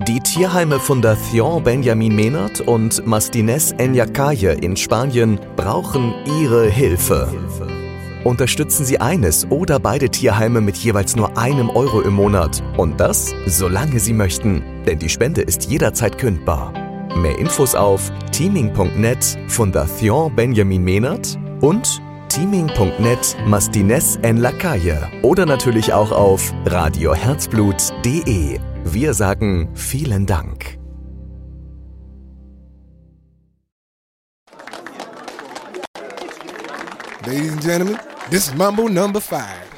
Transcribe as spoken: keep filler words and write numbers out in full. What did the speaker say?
Die Tierheime Fundación Benjamin Menard und Mastines en la Calle in Spanien brauchen Ihre Hilfe. Unterstützen Sie eines oder beide Tierheime mit jeweils nur einem Euro im Monat. Und das, solange Sie möchten. Denn die Spende ist jederzeit kündbar. Mehr Infos auf teaming punkt net Fundación Benjamin Menard und teaming punkt net Mastines en la Calle oder natürlich auch auf radioherzblut punkt de. Wir sagen vielen Dank. Ladies and gentlemen, this is Mambo number five.